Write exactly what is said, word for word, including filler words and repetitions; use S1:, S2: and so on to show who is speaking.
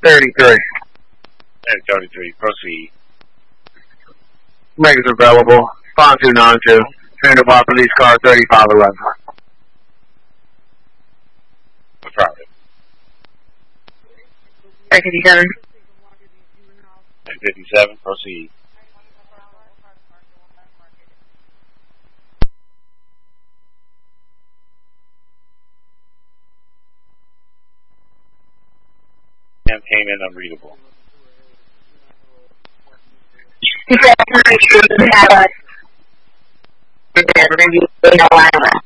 S1: thirty-three.
S2: ten thirty-three, proceed.
S1: Make is available. five two nine two. Surrender by police car thirty-five eleven.
S2: No problem.
S3: ten fifty-seven.
S2: ten fifty-seven, proceed. Payment unreadable.
S3: He said,